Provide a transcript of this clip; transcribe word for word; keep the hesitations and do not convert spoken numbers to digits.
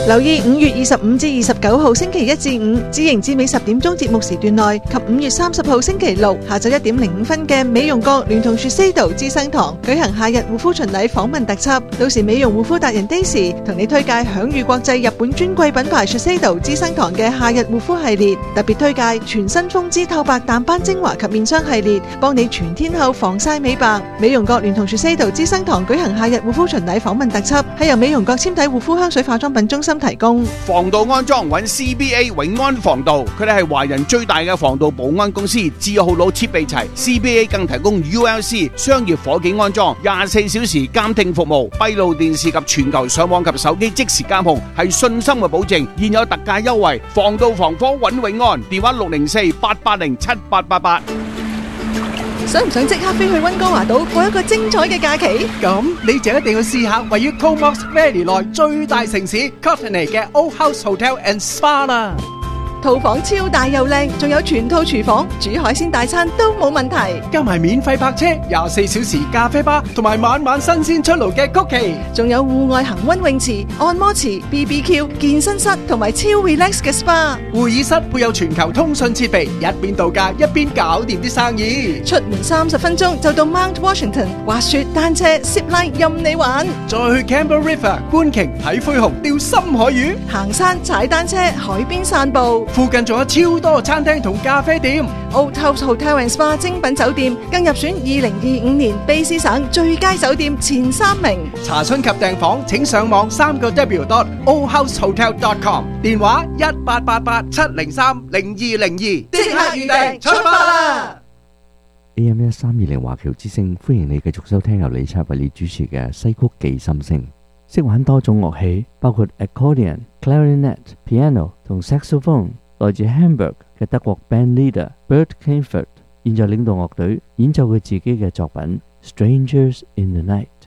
留意五月二十五至二十九號星期一至五至營至美十點鐘節目時段內及五月三十號星期六下晝一點零五分嘅美容閣聯同雪西道資生堂舉行夏日護膚巡禮訪問特輯，到時美容護膚達人 Daisy 同你推介享譽國際日本專櫃品牌雪西道資生堂嘅夏日護膚系列，特別推介全新風姿透白淡斑精華及面霜系列，幫你全天候防曬美白。美容閣聯同雪西道資生堂舉行夏日護膚巡禮訪問特輯，係由美容閣纖體護膚香水化妝品中心提供。 防盜安裝揾 C B A 永安防盜，佢哋係華人最大嘅防盜保安公司，字號佬設備齊。C B A 更提供 U L C 商業伙計安裝，廿四小時監聽服務，閉路電視及全球上網及手機即時監控，係信心嘅保證。現有特價優惠，防盜防火揾永安，電話六零四八八零七八八八。 想唔想即刻飛去溫哥華島過一個精彩嘅假期？ 咁你就一定要試下位於 Comox Valley 內最大城市 Courtenay 嘅 Old House Hotel and Spa 啦。 套房超大又靚，仲有全套廚房，煮海鮮大餐都冇問題。 加埋免費泊車、廿四小時咖啡吧，同埋晚晚新鮮出爐嘅曲奇， 仲有戶外恒溫泳池、按摩池、B B Q、健身室同埋超 relax 嘅 S P A。 會議室配有全球通訊設備，一邊度假一邊搞掂啲生意。 出門三十分鐘就到 Mount Washington，滑雪、單車、zip line 任你玩。 再去 Campbell River 觀鯨、睇灰熊、釣深海魚， 行山、踩單車、海邊散步。 附近仲有超多餐廳同咖啡店。 Old House Hotel and Spa 精品酒店更入選二零二五年卑詩省最佳酒店前三名。 查詢及訂房請上網三個 W dot old house hotel dot com， 電話一八八八七零三零二零二，即刻預訂出發啦！ A M 一三二零華僑之聲，歡迎你繼續收聽由李察為你主持嘅西曲記心聲。識玩多種樂器，包括 accordion、clarinet、piano 同 saxophone。來自 Hamburg 嘅德國 band leader Bert Kaempfert，現在領導樂隊演奏佢自己嘅作品《Strangers in the Night》。